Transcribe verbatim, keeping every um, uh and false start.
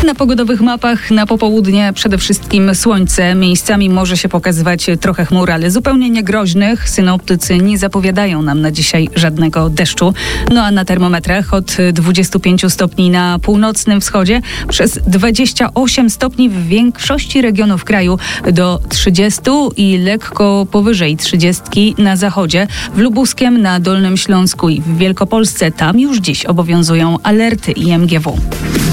Na pogodowych mapach na popołudnie przede wszystkim słońce. Miejscami może się pokazywać trochę chmur, ale zupełnie niegroźnych. Synoptycy nie zapowiadają nam na dzisiaj żadnego deszczu. No a na termometrach od dwudziestu pięciu stopni na północnym wschodzie, przez dwadzieścia osiem stopni w większości regionów kraju, do trzydziestu i lekko powyżej trzydziestki na zachodzie. W Lubuskiem, na Dolnym Śląsku i w Wielkopolsce, tam już dziś obowiązują alerty I M G W.